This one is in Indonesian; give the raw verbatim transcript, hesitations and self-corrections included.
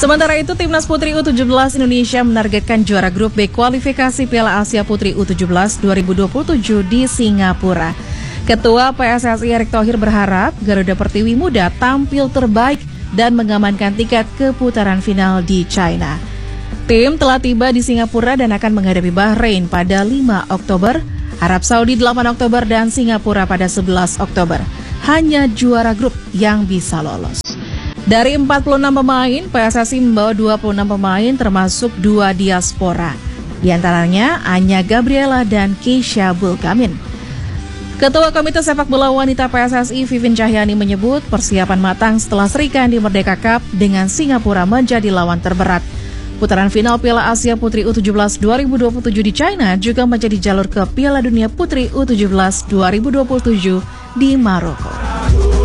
Sementara itu, Timnas Putri U tujuh belas Indonesia menargetkan juara grup B kualifikasi Piala Asia Putri U tujuh belas dua ribu dua puluh tujuh di Singapura. Ketua P S S I Erick Thohir berharap Garuda Pertiwi Muda tampil terbaik dan mengamankan tiket ke putaran final di China. Tim telah tiba di Singapura dan akan menghadapi Bahrain pada lima Oktober, Arab Saudi delapan Oktober, dan Singapura pada sebelas Oktober. Hanya juara grup yang bisa lolos. Dari empat puluh enam pemain, P S S I membawa dua puluh enam pemain termasuk dua diaspora. Di antaranya Anya Gabriela dan Keisha Bulgamin. Ketua Komite Sepak Bola Wanita P S S I Vivin Cahyani menyebut persiapan matang setelah Serikandi Merdeka Cup dengan Singapura menjadi lawan terberat. Putaran final Piala Asia Putri U tujuh belas dua ribu dua puluh tujuh di China juga menjadi jalur ke Piala Dunia Putri U tujuh belas dua ribu dua puluh tujuh di Maroko.